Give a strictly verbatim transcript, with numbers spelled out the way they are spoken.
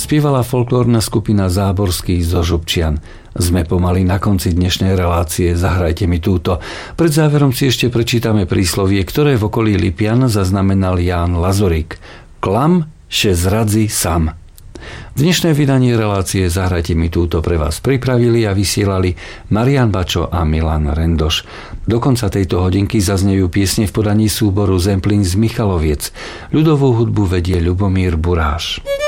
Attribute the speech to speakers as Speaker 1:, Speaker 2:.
Speaker 1: spievala folklórna skupina Záborský zo Župčian. Sme pomaly na konci dnešnej relácie, zahrajte mi túto. Pred záverom si ešte prečítame príslovie, ktoré v okolí Lipian zaznamenal Ján Lazorík. Klam še zradzi sam. Dnešné vydanie relácie Zahrajte mi túto pre vás pripravili a vysielali Marián Bačo a Milan Rendoš. Do konca tejto hodinky zaznejú piesne v podaní súboru Zemplín z Michaloviec. Ľudovú hudbu vedie Ľubomír Buráš.